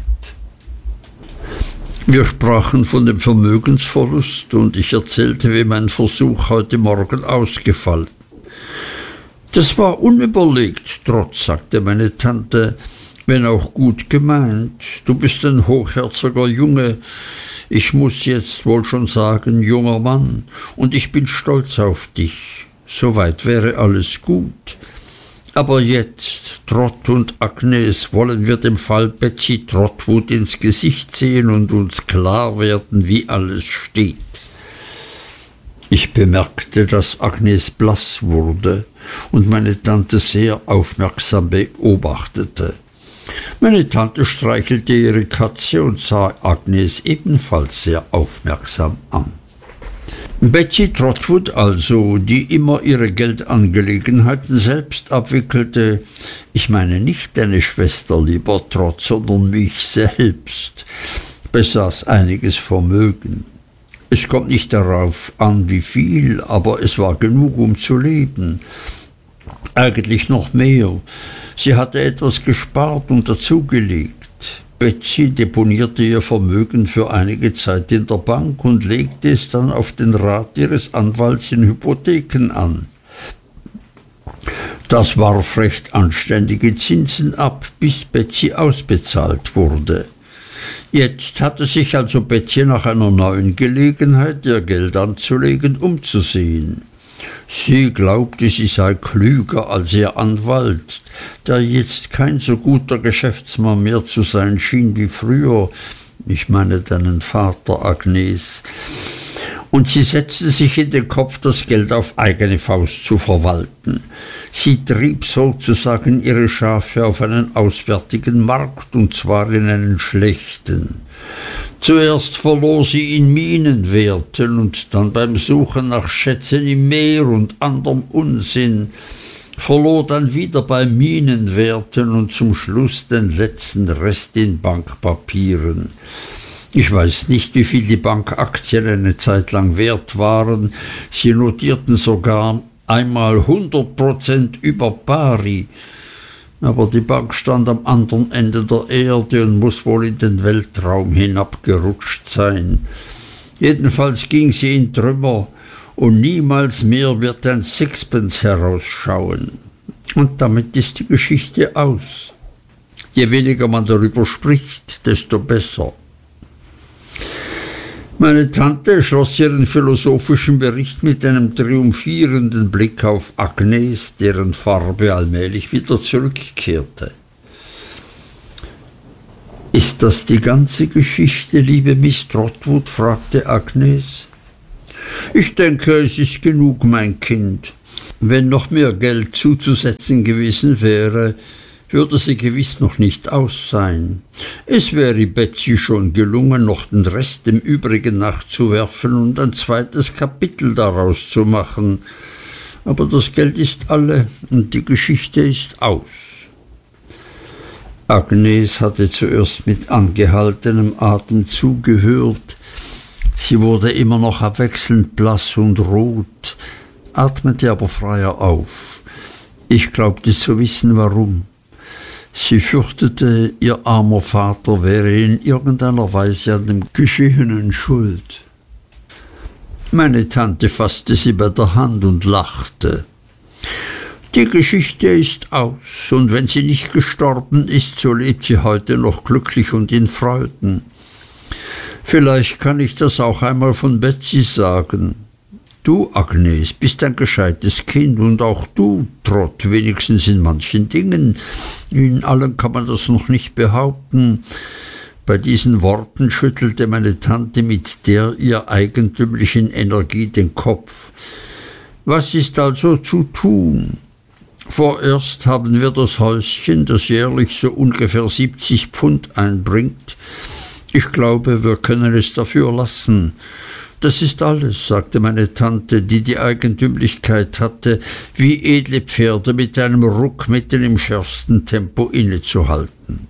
Wir sprachen von dem Vermögensverlust, und ich erzählte, wie mein Versuch heute Morgen ausgefallen. Das war unüberlegt, Trotz, sagte meine Tante, wenn auch gut gemeint. Du bist ein hochherziger Junge, ich muß jetzt wohl schon sagen, junger Mann, und ich bin stolz auf dich. Soweit wäre alles gut. Aber jetzt, Trott und Agnes, wollen wir dem Fall Betsey Trotwood ins Gesicht sehen und uns klar werden, wie alles steht. Ich bemerkte, dass Agnes blass wurde und meine Tante sehr aufmerksam beobachtete. Meine Tante streichelte ihre Katze und sah Agnes ebenfalls sehr aufmerksam an. Betsey Trotwood also, die immer ihre Geldangelegenheiten selbst abwickelte, ich meine nicht deine Schwester, lieber Trot, sondern mich selbst, besaß einiges Vermögen. Es kommt nicht darauf an, wie viel, aber es war genug, um zu leben. Eigentlich noch mehr. Sie hatte etwas gespart und dazugelegt. Betsey deponierte ihr Vermögen für einige Zeit in der Bank und legte es dann auf den Rat ihres Anwalts in Hypotheken an. Das warf recht anständige Zinsen ab, bis Betsey ausbezahlt wurde. Jetzt hatte sich also Betsey nach einer neuen Gelegenheit, ihr Geld anzulegen, umzusehen. Sie glaubte, sie sei klüger als ihr Anwalt, der jetzt kein so guter Geschäftsmann mehr zu sein schien wie früher, ich meine deinen Vater, Agnes, und sie setzte sich in den Kopf, das Geld auf eigene Faust zu verwalten. Sie trieb sozusagen ihre Schafe auf einen auswärtigen Markt, und zwar in einen schlechten. Zuerst verlor sie in Minenwerten und dann beim Suchen nach Schätzen im Meer und anderem Unsinn, verlor dann wieder bei Minenwerten und zum Schluss den letzten Rest in Bankpapieren. Ich weiß nicht, wie viel die Bankaktien eine Zeit lang wert waren. Sie notierten sogar einmal hundert Prozent über pari. Aber die Bank stand am anderen Ende der Erde und muß wohl in den Weltraum hinabgerutscht sein. Jedenfalls ging sie in Trümmer, und niemals mehr wird ein Sixpence herausschauen. Und damit ist die Geschichte aus. Je weniger man darüber spricht, desto besser. Meine Tante schloss ihren philosophischen Bericht mit einem triumphierenden Blick auf Agnes, deren Farbe allmählich wieder zurückkehrte. »Ist das die ganze Geschichte, liebe Miss Trotwood?« fragte Agnes. »Ich denke, es ist genug, mein Kind. Wenn noch mehr Geld zuzusetzen gewesen wäre, würde sie gewiss noch nicht aus sein. Es wäre Betsy schon gelungen, noch den Rest dem Übrigen nachzuwerfen und ein zweites Kapitel daraus zu machen. Aber das Geld ist alle und die Geschichte ist aus.« Agnes hatte zuerst mit angehaltenem Atem zugehört. Sie wurde immer noch abwechselnd blass und rot, atmete aber freier auf. Ich glaubte zu wissen, warum. Sie fürchtete, ihr armer Vater wäre in irgendeiner Weise an dem Geschehenen schuld. Meine Tante fasste sie bei der Hand und lachte. »Die Geschichte ist aus, und wenn sie nicht gestorben ist, so lebt sie heute noch glücklich und in Freuden. Vielleicht kann ich das auch einmal von Betsy sagen. Du, Agnes, bist ein gescheites Kind und auch du, Trot, wenigstens in manchen Dingen. In allen kann man das noch nicht behaupten.« Bei diesen Worten schüttelte meine Tante mit der ihr eigentümlichen Energie den Kopf. »Was ist also zu tun? Vorerst haben wir das Häuschen, das jährlich so ungefähr siebzig Pfund einbringt. Ich glaube, wir können es dafür lassen. Das ist alles«, sagte meine Tante, die die Eigentümlichkeit hatte, wie edle Pferde mit einem Ruck mitten im schärfsten Tempo innezuhalten.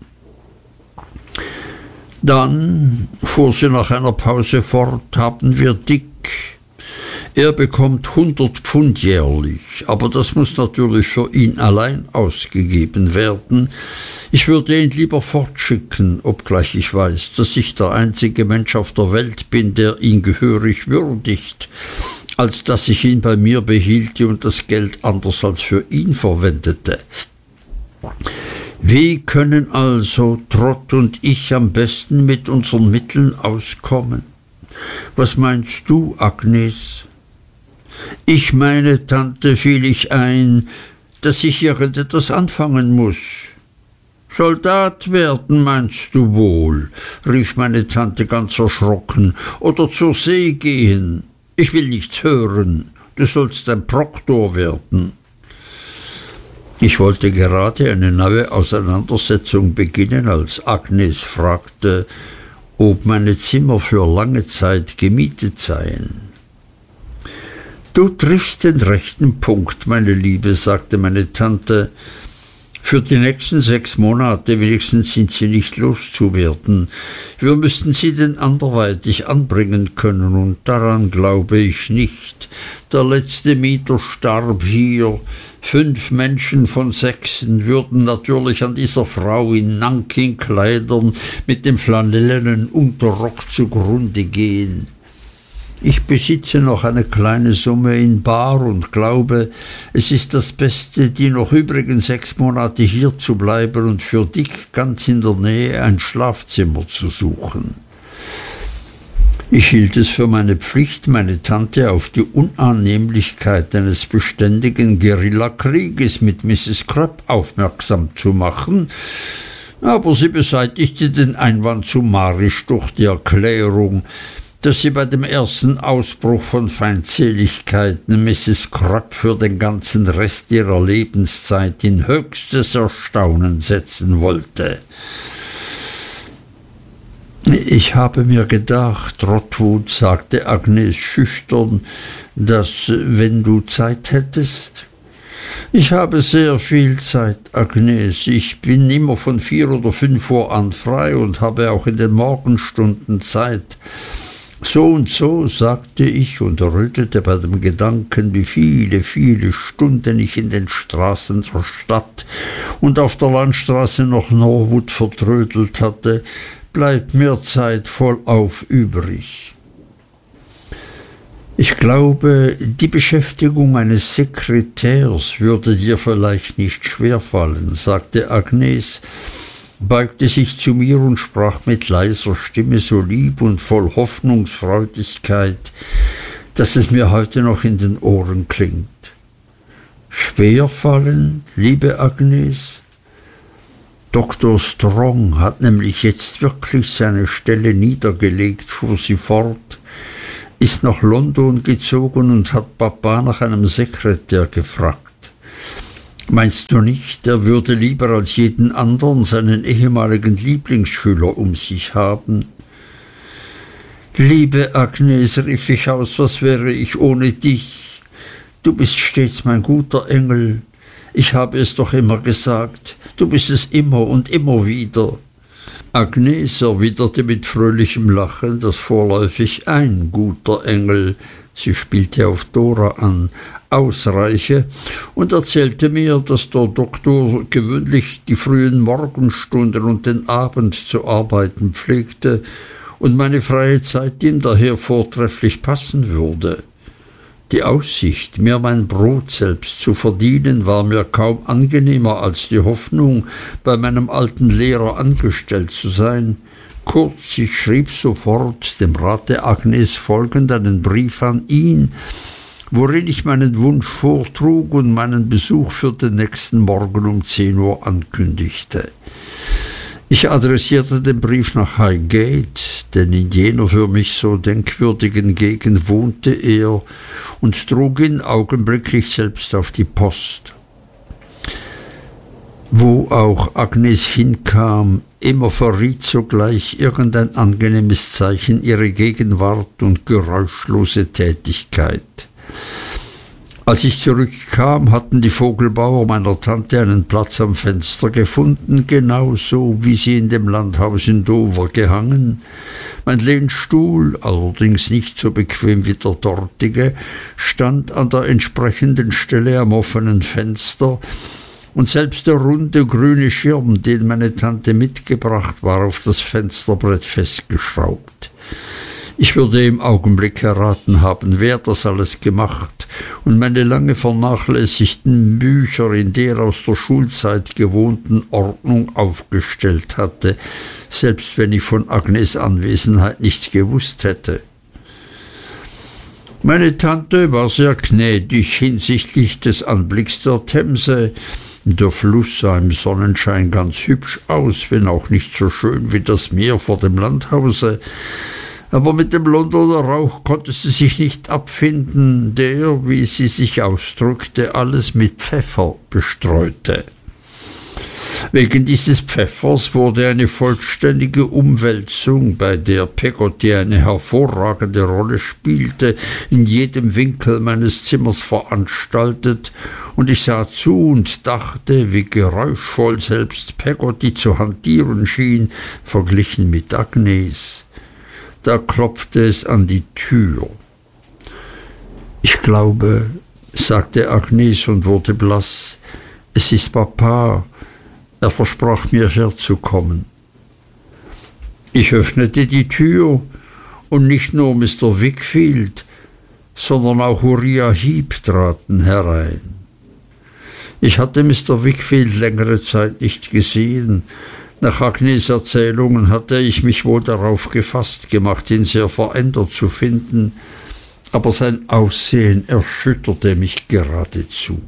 »Dann«, fuhr sie nach einer Pause fort, »haben wir Dick. Er bekommt hundert Pfund jährlich, aber das muss natürlich für ihn allein ausgegeben werden. Ich würde ihn lieber fortschicken, obgleich ich weiß, dass ich der einzige Mensch auf der Welt bin, der ihn gehörig würdigt, als dass ich ihn bei mir behielte und das Geld anders als für ihn verwendete. Wie können also Trot und ich am besten mit unseren Mitteln auskommen? Was meinst du, Agnes?« »Ich meine, Tante«, fiel ich ein, »dass ich irgendetwas anfangen muß.« »Soldat werden, meinst du wohl?« rief meine Tante ganz erschrocken. »Oder zur See gehen? Ich will nichts hören. Du sollst ein Proktor werden.« Ich wollte gerade eine neue Auseinandersetzung beginnen, als Agnes fragte, ob meine Zimmer für lange Zeit gemietet seien. »Du triffst den rechten Punkt, meine Liebe«, sagte meine Tante. »Für die nächsten sechs Monate wenigstens sind sie nicht loszuwerden. Wir müssten sie denn anderweitig anbringen können, und daran glaube ich nicht. Der letzte Mieter starb hier. Fünf Menschen von sechsen würden natürlich an dieser Frau in Nanking-Kleidern mit dem flanellenen Unterrock zugrunde gehen. Ich besitze noch eine kleine Summe in bar und glaube, es ist das Beste, die noch übrigen sechs Monate hier zu bleiben und für Dick ganz in der Nähe ein Schlafzimmer zu suchen.« Ich hielt es für meine Pflicht, meine Tante auf die Unannehmlichkeit eines beständigen Guerillakrieges mit Misses Crupp aufmerksam zu machen, aber sie beseitigte den Einwand summarisch durch die Erklärung, dass sie bei dem ersten Ausbruch von Feindseligkeiten Misses Crupp für den ganzen Rest ihrer Lebenszeit in höchstes Erstaunen setzen wollte. »Ich habe mir gedacht, Trotwood«, sagte Agnes schüchtern, »dass, wenn du Zeit hättest.« »Ich habe sehr viel Zeit, Agnes. Ich bin immer von vier oder fünf Uhr an frei und habe auch in den Morgenstunden Zeit. So und so«, sagte ich und errötete bei dem Gedanken, wie viele, viele Stunden ich in den Straßen der Stadt und auf der Landstraße nach Norwood vertrödelt hatte, »bleibt mir Zeit vollauf übrig.« »Ich glaube, die Beschäftigung eines Sekretärs würde dir vielleicht nicht schwerfallen«, sagte Agnes. beugte sich zu mir und sprach mit leiser Stimme so lieb und voll Hoffnungsfreudigkeit, dass es mir heute noch in den Ohren klingt. Schwerfallen, liebe Agnes? Doktor Strong hat nämlich jetzt wirklich seine Stelle niedergelegt, fuhr sie fort, ist nach London gezogen und hat Papa nach einem Sekretär gefragt. Meinst du nicht, er würde lieber als jeden anderen seinen ehemaligen Lieblingsschüler um sich haben? Liebe Agnes, rief ich aus, was wäre ich ohne dich? Du bist stets mein guter Engel. Ich habe es doch immer gesagt. Du bist es immer und immer wieder. Agnes erwiderte mit fröhlichem Lachen, dass vorläufig ein guter Engel, sie spielte auf Dora an, ausreiche, und erzählte mir, dass der Doktor gewöhnlich die frühen Morgenstunden und den Abend zu arbeiten pflegte und meine freie Zeit ihm daher vortrefflich passen würde. Die Aussicht, mir mein Brot selbst zu verdienen, war mir kaum angenehmer als die Hoffnung, bei meinem alten Lehrer angestellt zu sein. Kurz, ich schrieb sofort, dem Rate Agnes folgend, einen Brief an ihn, worin ich meinen Wunsch vortrug und meinen Besuch für den nächsten Morgen um zehn Uhr ankündigte. Ich adressierte den Brief nach Highgate, denn in jener für mich so denkwürdigen Gegend wohnte er, und trug ihn augenblicklich selbst auf die Post. Wo auch Agnes hinkam, immer verriet sogleich irgendein angenehmes Zeichen ihre Gegenwart und geräuschlose Tätigkeit. Als ich zurückkam, hatten die Vogelbauer meiner Tante einen Platz am Fenster gefunden, genauso wie sie in dem Landhaus in Dover gehangen. Mein Lehnstuhl, allerdings nicht so bequem wie der dortige, stand an der entsprechenden Stelle am offenen Fenster, und selbst der runde grüne Schirm, den meine Tante mitgebracht, war auf das Fensterbrett festgeschraubt. Ich würde im Augenblick erraten haben, wer das alles gemacht und meine lange vernachlässigten Bücher in der aus der Schulzeit gewohnten Ordnung aufgestellt hatte, selbst wenn ich von Agnes Anwesenheit nichts gewusst hätte. Meine Tante war sehr gnädig hinsichtlich des Anblicks der Themse. Der Fluss sah im Sonnenschein ganz hübsch aus, wenn auch nicht so schön wie das Meer vor dem Landhause. Aber mit dem Londoner Rauch konnte sie sich nicht abfinden, der, wie sie sich ausdrückte, alles mit Pfeffer bestreute. Wegen dieses Pfeffers wurde eine vollständige Umwälzung, bei der Peggotty eine hervorragende Rolle spielte, in jedem Winkel meines Zimmers veranstaltet, und ich sah zu und dachte, wie geräuschvoll selbst Peggotty zu hantieren schien, verglichen mit Agnes. Da klopfte es an die Tür. »Ich glaube«, sagte Agnes und wurde blass, »es ist Papa. Er versprach mir herzukommen.« Ich öffnete die Tür, und nicht nur Mister Wickfield, sondern auch Uriah Heep traten herein. Ich hatte Mister Wickfield längere Zeit nicht gesehen. Nach Agnes Erzählungen hatte ich mich wohl darauf gefasst gemacht, ihn sehr verändert zu finden, aber sein Aussehen erschütterte mich geradezu.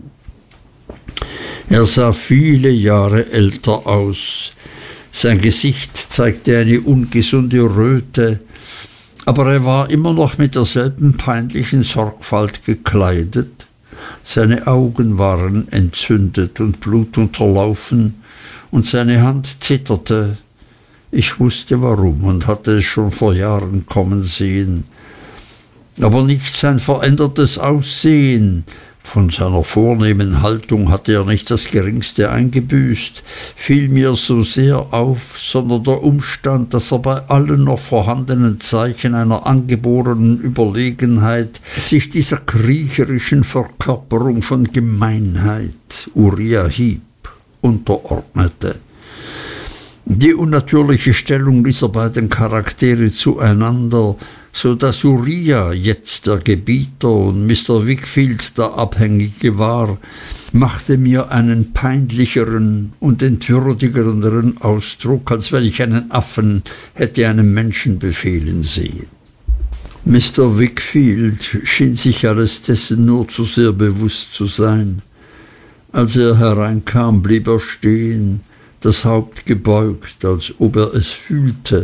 Er sah viele Jahre älter aus, sein Gesicht zeigte eine ungesunde Röte, aber er war immer noch mit derselben peinlichen Sorgfalt gekleidet, seine Augen waren entzündet und blutunterlaufen, und seine Hand zitterte. Ich wusste warum und hatte es schon vor Jahren kommen sehen. Aber nicht sein verändertes Aussehen, von seiner vornehmen Haltung hatte er nicht das geringste eingebüßt, fiel mir so sehr auf, sondern der Umstand, dass er bei allen noch vorhandenen Zeichen einer angeborenen Überlegenheit sich dieser kriecherischen Verkörperung von Gemeinheit, Uriah Heep, unterordnete. Die unnatürliche Stellung dieser beiden Charaktere zueinander so daß Uriah jetzt der Gebieter und Mister Wickfield der Abhängige war, machte mir einen peinlicheren und entwürdigenderen Ausdruck, als wenn ich einen Affen hätte einem Menschen befehlen sehen. Mister Wickfield schien sich alles dessen nur zu sehr bewußt zu sein. Als er hereinkam, blieb er stehen, das Haupt gebeugt, als ob er es fühlte.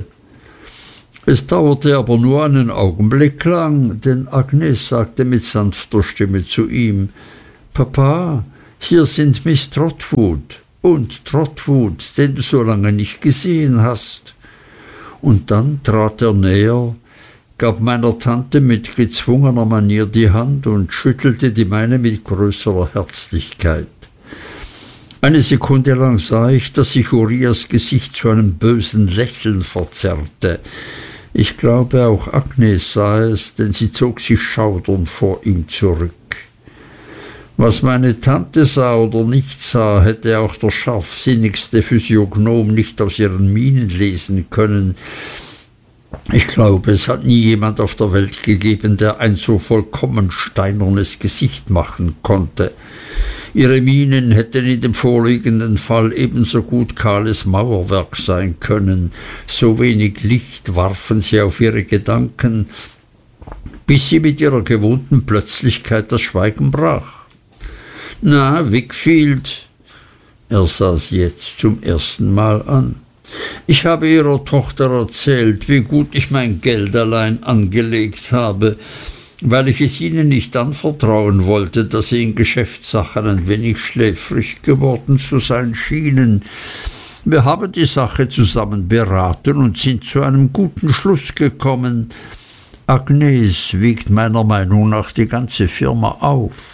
Es dauerte aber nur einen Augenblick lang, denn Agnes sagte mit sanfter Stimme zu ihm: »Papa, hier sind Miss Trotwood und Trotwood, den du so lange nicht gesehen hast.« Und dann trat er näher, gab meiner Tante mit gezwungener Manier die Hand und schüttelte die meine mit größerer Herzlichkeit. Eine Sekunde lang sah ich, dass sich Uriahs Gesicht zu einem bösen Lächeln verzerrte. Ich glaube, auch Agnes sah es, denn sie zog sich schaudernd vor ihm zurück. Was meine Tante sah oder nicht sah, hätte auch der scharfsinnigste Physiognom nicht aus ihren Mienen lesen können. Ich glaube, es hat nie jemand auf der Welt gegeben, der ein so vollkommen steinernes Gesicht machen konnte. Ihre Mienen hätten in dem vorliegenden Fall ebenso gut kahles Mauerwerk sein können. So wenig Licht warfen sie auf ihre Gedanken, bis sie mit ihrer gewohnten Plötzlichkeit das Schweigen brach. »Na, Wickfield«, er sah sie jetzt zum ersten Mal an, »ich habe Ihrer Tochter erzählt, wie gut ich mein Geld allein angelegt habe, weil ich es Ihnen nicht anvertrauen wollte, da Sie in Geschäftssachen ein wenig schläfrig geworden zu sein schienen. Wir haben die Sache zusammen beraten und sind zu einem guten Schluss gekommen. Agnes wiegt meiner Meinung nach die ganze Firma auf.«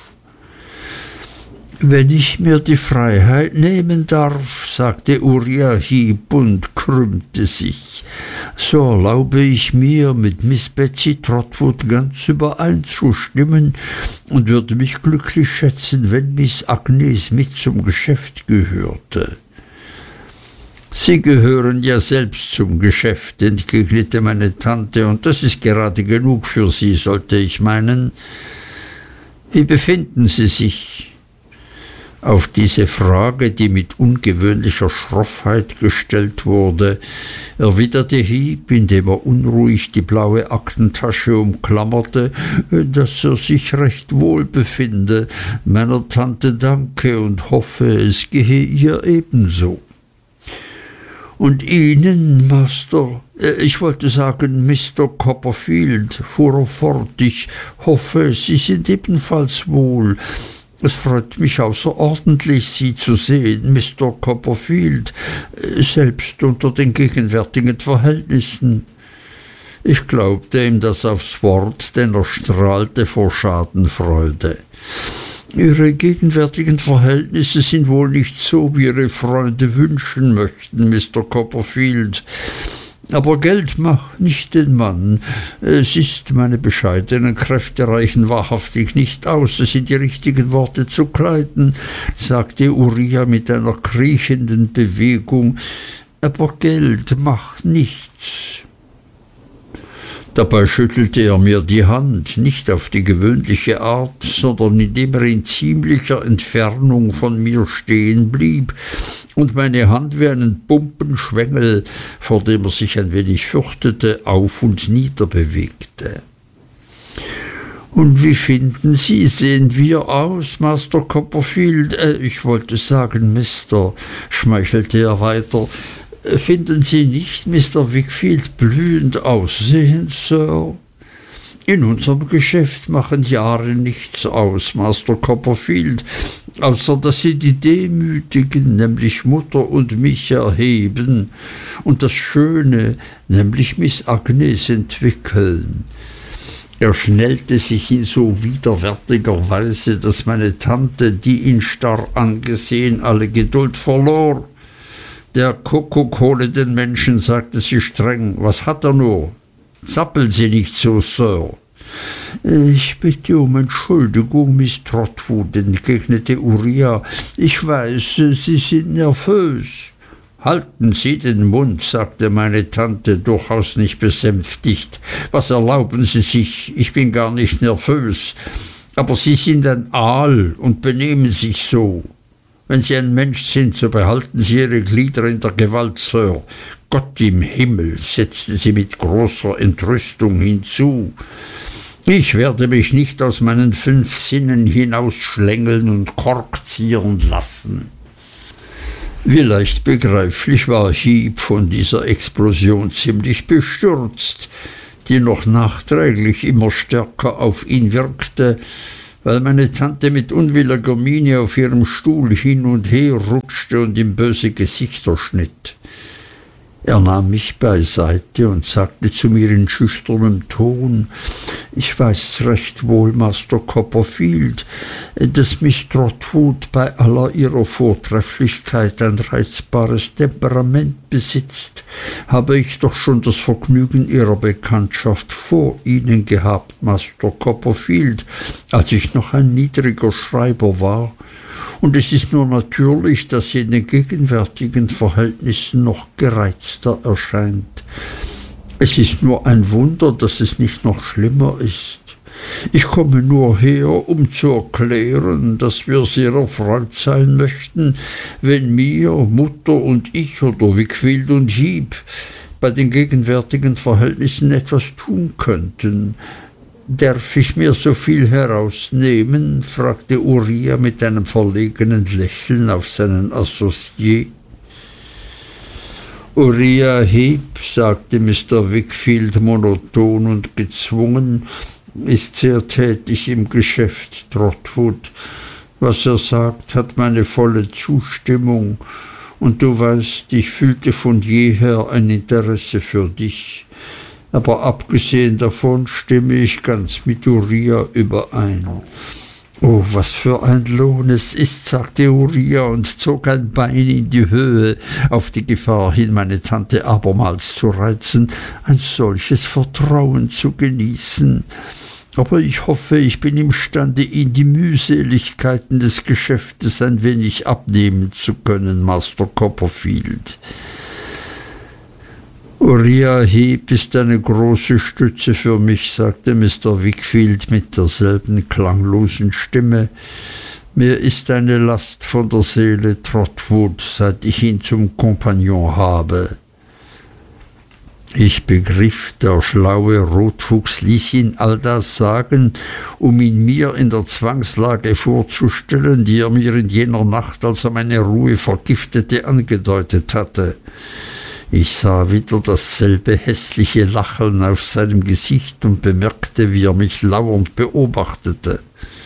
»Wenn ich mir die Freiheit nehmen darf«, sagte Uriah Heep und krümmte sich, »so erlaube ich mir, mit Miss Betsey Trotwood ganz übereinzustimmen und würde mich glücklich schätzen, wenn Miss Agnes mit zum Geschäft gehörte.« »Sie gehören ja selbst zum Geschäft«, entgegnete meine Tante, »und das ist gerade genug für Sie, sollte ich meinen. Wie befinden Sie sich?« Auf diese Frage, die mit ungewöhnlicher Schroffheit gestellt wurde, erwiderte Heep, indem er unruhig die blaue Aktentasche umklammerte, dass er sich recht wohl befinde, meiner Tante danke und hoffe, es gehe ihr ebenso. »Und Ihnen, Master, ich wollte sagen, Mister Copperfield«, fuhr er fort, »ich hoffe, Sie sind ebenfalls wohl. Es freut mich außerordentlich, Sie zu sehen, Mister Copperfield, selbst unter den gegenwärtigen Verhältnissen.« Ich glaubte ihm das aufs Wort, denn er strahlte vor Schadenfreude. »Ihre gegenwärtigen Verhältnisse sind wohl nicht so, wie Ihre Freunde wünschen möchten, Mister Copperfield. Aber Geld macht nicht den Mann. Es ist, meine bescheidenen Kräfte reichen wahrhaftig nicht aus, es in die richtigen Worte zu kleiden«, sagte Uriah mit einer kriechenden Bewegung. »Aber Geld macht nichts.« Dabei schüttelte er mir die Hand, nicht auf die gewöhnliche Art, sondern indem er in ziemlicher Entfernung von mir stehen blieb und meine Hand wie einen Pumpenschwengel, vor dem er sich ein wenig fürchtete, auf und nieder bewegte. »Und wie finden Sie, sehen wir aus, Master Copperfield? Äh, ich wollte sagen, Mister«, schmeichelte er weiter. »Finden Sie nicht, Mister Wickfield, blühend aussehend, Sir? In unserem Geschäft machen Jahre nichts aus, Master Copperfield, außer dass sie die Demütigen, nämlich Mutter und mich, erheben und das Schöne, nämlich Miss Agnes, entwickeln.« Er schnellte sich in so widerwärtiger Weise, dass meine Tante, die ihn starr angesehen, alle Geduld verlor. »Der Kuckuck hole den Menschen«, sagte sie streng. »Was hat er nur? Zappeln Sie nicht so, Sir.« »Ich bitte um Entschuldigung, Miss Trotwood«, entgegnete Uriah. »Ich weiß, Sie sind nervös.« Halten Sie den Mund, sagte meine Tante, durchaus nicht besänftigt. Was erlauben Sie sich? Ich bin gar nicht nervös. Aber Sie sind ein Aal und benehmen sich so. Wenn Sie ein Mensch sind, so behalten Sie Ihre Glieder in der Gewalt, Sir. Gott im Himmel, setzte sie mit großer Entrüstung hinzu. Ich werde mich nicht aus meinen fünf Sinnen hinausschlängeln und Kork ziehen lassen. Wie leicht begreiflich war Heep von dieser Explosion ziemlich bestürzt, die noch nachträglich immer stärker auf ihn wirkte, weil meine Tante mit unwilliger Miene auf ihrem Stuhl hin und her rutschte und ihm böse Gesichter schnitt. Er nahm mich beiseite und sagte zu mir in schüchternem Ton: »Ich weiß recht wohl, Master Copperfield, dass Miss Trotwood bei aller ihrer Vortrefflichkeit ein reizbares Temperament besitzt. Habe ich doch schon das Vergnügen ihrer Bekanntschaft vor Ihnen gehabt, Master Copperfield, als ich noch ein niedriger Schreiber war. Und es ist nur natürlich, dass sie in den gegenwärtigen Verhältnissen noch gereizter erscheint. Es ist nur ein Wunder, dass es nicht noch schlimmer ist. Ich komme nur her, um zu erklären, dass wir sehr erfreut sein möchten, wenn mir, Mutter und ich oder Wickfield und Heep bei den gegenwärtigen Verhältnissen etwas tun könnten. »Darf ich mir so viel herausnehmen?« fragte Uriah mit einem verlegenen Lächeln auf seinen Associé. »Uriah Heep«, sagte Mister Wickfield monoton und gezwungen, »ist sehr tätig im Geschäft, Trotwood. Was er sagt, hat meine volle Zustimmung, und du weißt, ich fühlte von jeher ein Interesse für dich. Aber abgesehen davon stimme ich ganz mit Uriah überein.« »Oh, was für ein Lohn es ist«, sagte Uriah und zog ein Bein in die Höhe, auf die Gefahr hin, meine Tante abermals zu reizen, ein solches Vertrauen zu genießen. »Aber ich hoffe, ich bin imstande, Ihnen die Mühseligkeiten des Geschäftes ein wenig abnehmen zu können, Master Copperfield.« »Uriah Heep ist eine große Stütze für mich«, sagte Mister Wickfield mit derselben klanglosen Stimme. »Mir ist eine Last von der Seele, Trotwood, seit ich ihn zum Kompagnon habe.« Ich begriff, der schlaue Rotfuchs ließ ihn all das sagen, um ihn mir in der Zwangslage vorzustellen, die er mir in jener Nacht, als er meine Ruhe vergiftete, angedeutet hatte. Ich sah wieder dasselbe hässliche Lachen auf seinem Gesicht und bemerkte, wie er mich lauernd beobachtete.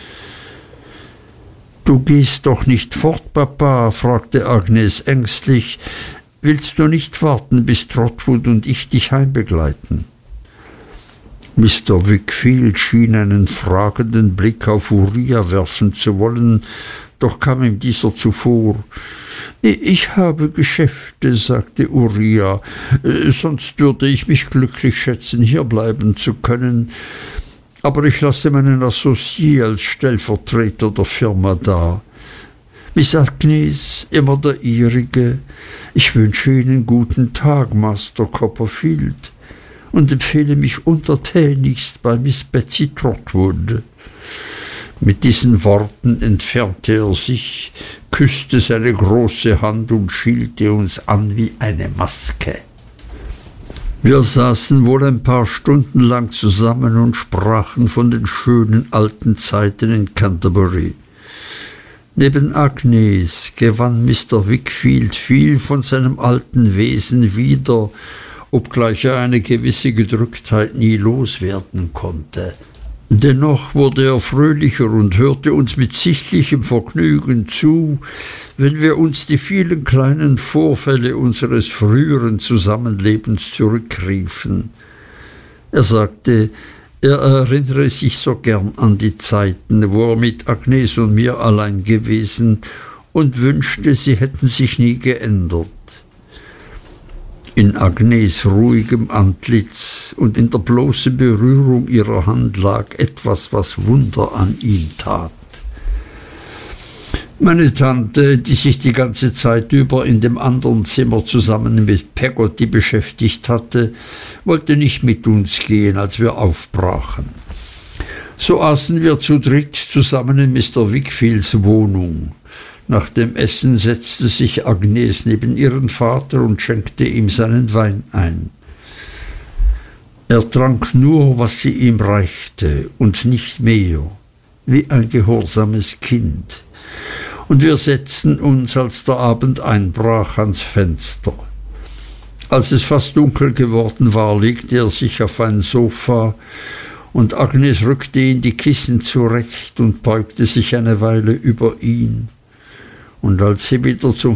»Du gehst doch nicht fort, Papa?« fragte Agnes ängstlich. »Willst du nicht warten, bis Trotwood und ich dich heimbegleiten?« Mister Wickfield schien einen fragenden Blick auf Uriah werfen zu wollen, doch kam ihm dieser zuvor. »Ich habe Geschäfte«, sagte Uriah, »sonst würde ich mich glücklich schätzen, hier bleiben zu können. Aber ich lasse meinen Associé als Stellvertreter der Firma da. Miss Agnes, immer der Ihrige. Ich wünsche Ihnen guten Tag, Master Copperfield, und empfehle mich untertänigst bei Miss Betsey Trotwood.« Mit diesen Worten entfernte er sich, küsste seine große Hand und schielte uns an wie eine Maske. Wir saßen wohl ein paar Stunden lang zusammen und sprachen von den schönen alten Zeiten in Canterbury. Neben Agnes gewann Mister Wickfield viel von seinem alten Wesen wieder, obgleich er eine gewisse Gedrücktheit nie loswerden konnte. Dennoch wurde er fröhlicher und hörte uns mit sichtlichem Vergnügen zu, wenn wir uns die vielen kleinen Vorfälle unseres früheren Zusammenlebens zurückriefen. Er sagte, er erinnere sich so gern an die Zeiten, wo er mit Agnes und mir allein gewesen, und wünschte, sie hätten sich nie geändert. In Agnes ruhigem Antlitz und in der bloßen Berührung ihrer Hand lag etwas, was Wunder an ihm tat. Meine Tante, die sich die ganze Zeit über in dem anderen Zimmer zusammen mit Peggotty beschäftigt hatte, wollte nicht mit uns gehen, als wir aufbrachen. So aßen wir zu dritt zusammen in Mister Wickfields Wohnung. Nach dem Essen setzte sich Agnes neben ihren Vater und schenkte ihm seinen Wein ein. Er trank nur, was sie ihm reichte, und nicht mehr, wie ein gehorsames Kind. Und wir setzten uns, als der Abend einbrach, ans Fenster. Als es fast dunkel geworden war, legte er sich auf ein Sofa, und Agnes rückte ihm die Kissen zurecht und beugte sich eine Weile über ihn. Und als sie wieder zum